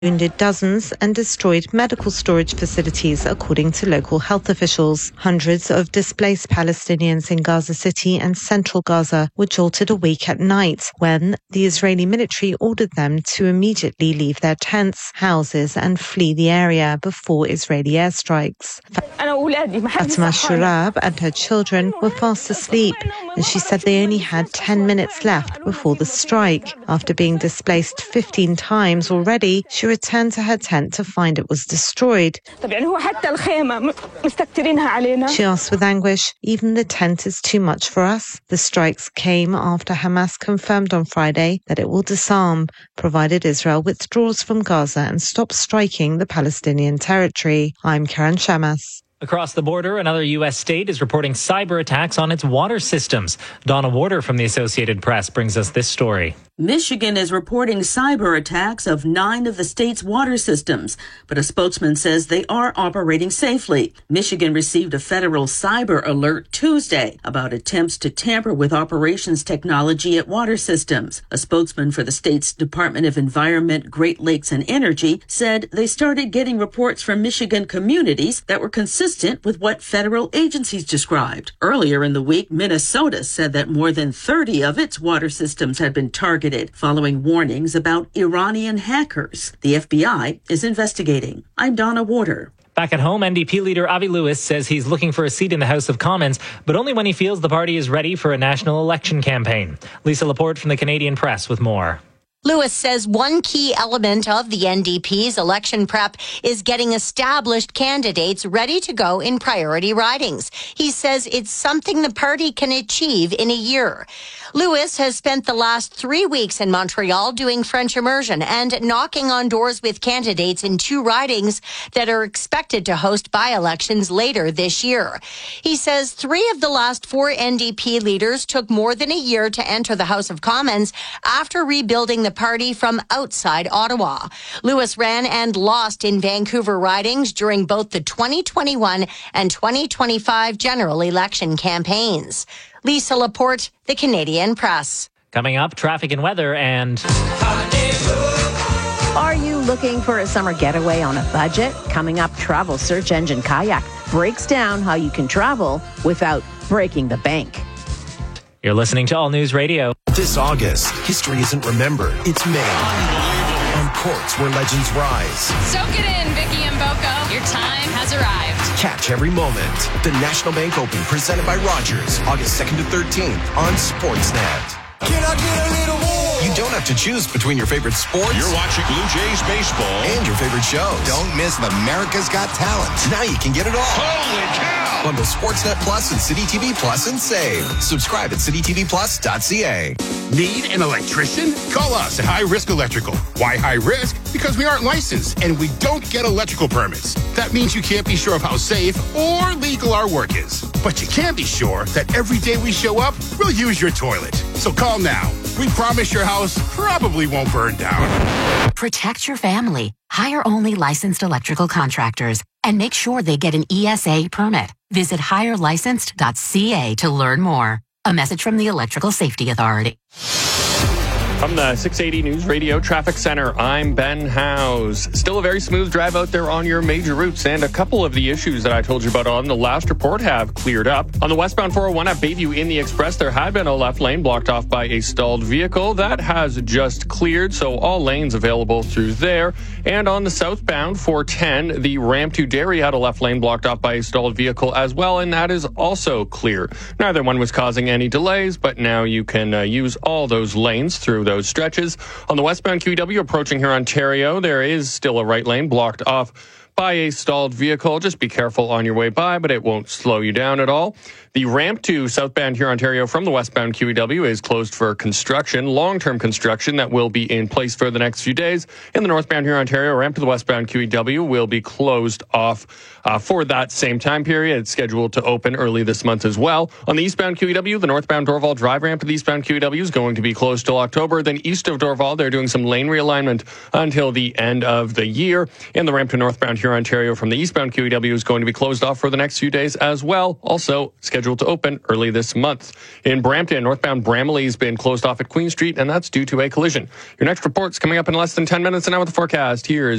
wounded dozens and destroyed medical storage facilities, according to local health officials. Hundreds of displaced Palestinians in Gaza City and central Gaza were jolted awake at night when the Israeli military ordered them to immediately leave their tents, houses and flee the area before Israeli airstrikes. Fatima Shurab and her children were fast asleep, and she said they only had 10 minutes left before the strike. After being displaced 15 times already, she returned to her tent to find it was destroyed. She asked with anguish, even the tent is too much for us? The strikes came after Hamas confirmed on Friday that it will disarm, provided Israel withdraws from Gaza and stops striking the Palestinian territory. I'm Karen Shamas. Across the border, another U.S. state is reporting cyber attacks on its water systems. Donna Warder from the Associated Press brings us this story. Michigan is reporting cyber attacks of 9 of the state's water systems, but a spokesman says they are operating safely. Michigan received a federal cyber alert Tuesday about attempts to tamper with operations technology at water systems. A spokesman for the state's Department of Environment, Great Lakes and Energy said they started getting reports from Michigan communities that were consistent with what federal agencies described. Earlier in the week, Minnesota said that more than 30 of its water systems had been targeted following warnings about Iranian hackers. The FBI is investigating. I'm Donna Warder. Back at home, NDP leader Avi Lewis says he's looking for a seat in the House of Commons, but only when he feels the party is ready for a national election campaign. Lisa Laporte from the Canadian Press with more. Lewis says one key element of the NDP's election prep is getting established candidates ready to go in priority ridings. He says it's something the party can achieve in a year. Lewis has spent the last 3 weeks in Montreal doing French immersion and knocking on doors with candidates in 2 ridings that are expected to host by-elections later this year. He says 3 of the last 4 NDP leaders took more than a year to enter the House of Commons after rebuilding the party from outside Ottawa. Lewis ran and lost in Vancouver ridings during both the 2021 and 2025 general election campaigns. Lisa Laporte, the Canadian Press. Coming up, traffic and weather and... Are you looking for a summer getaway on a budget? Coming up, travel search engine Kayak breaks down how you can travel without breaking the bank. You're listening to All News Radio. This August, history isn't remembered, it's made. On courts where legends rise. Soak it in, Vicky and Boko. Your time has arrived. Catch every moment. The National Bank Open, presented by Rogers, August 2nd to 13th on Sportsnet. Can I get a little more? You don't have to choose between your favorite sports. You're watching Blue Jays baseball. And your favorite shows. Don't miss America's Got Talent. Now you can get it all. Holy cow! Bundle Sportsnet Plus and City TV Plus and save. Subscribe at citytvplus.ca. Need an electrician? Call us at High Risk Electrical. Why high risk? Because we aren't licensed and we don't get electrical permits. That means you can't be sure of how safe or legal our work is. But you can be sure that every day we show up, we'll use your toilet. So call now. We promise your house probably won't burn down. Protect your family. Hire only licensed electrical contractors and make sure they get an ESA permit. Visit hirelicensed.ca to learn more. A message from the Electrical Safety Authority. From the 680 News Radio Traffic Center, I'm Ben Howes. Still a very smooth drive out there on your major routes, and a couple of the issues that I told you about on the last report have cleared up. On the westbound 401 at Bayview in the Express, there had been a left lane blocked off by a stalled vehicle. That has just cleared, so all lanes available through there. And on the southbound 410, the ramp to Derry had a left lane blocked off by a stalled vehicle as well, and that is also clear. Neither one was causing any delays, but now you can use all those lanes through those stretches. On the westbound QEW approaching here, Ontario, there is still a right lane blocked off by a stalled vehicle. Just be careful on your way by, but it won't slow you down at all. The ramp to southbound here, Ontario, from the westbound QEW is closed for construction, long-term construction that will be in place for the next few days. In the northbound here, Ontario, ramp to the westbound QEW will be closed off for that same time period. It's scheduled to open early this month as well. On the eastbound QEW, the northbound Dorval Drive ramp to the eastbound QEW is going to be closed till October. Then east of Dorval, they're doing some lane realignment until the end of the year. And the ramp to northbound Huron, Ontario from the eastbound QEW is going to be closed off for the next few days as well. Also scheduled to open early this month. In Brampton, northbound Bramalea has been closed off at Queen Street, and that's due to a collision. Your next report's coming up in less than 10 minutes, and now with the forecast, here's